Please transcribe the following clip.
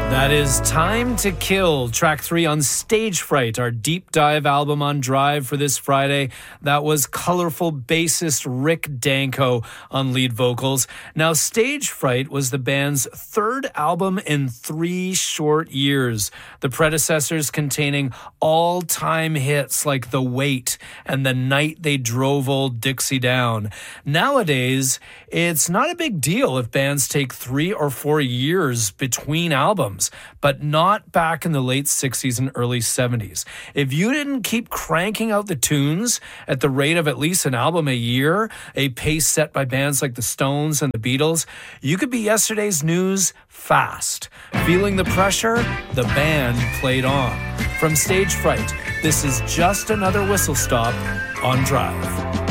That is Time to Kill, track 3 on Stage Fright, our deep dive album on Drive for this Friday. That was colorful bassist Rick Danko on lead vocals. Now, Stage Fright was the band's third album in 3 short years. The predecessors containing all-time hits like The Wait and The Night They Drove Old Dixie Down. Nowadays, it's not a big deal if bands take 3 or 4 years between albums, but not back in the late 60s and early 70s. If you didn't keep cranking out the tunes at the rate of at least an album a year, a pace set by bands like the Stones and the Beatles, you could be yesterday's news fast. Feeling the pressure, the band played on. From Stage Fright, this is Just Another Whistle Stop on Drive.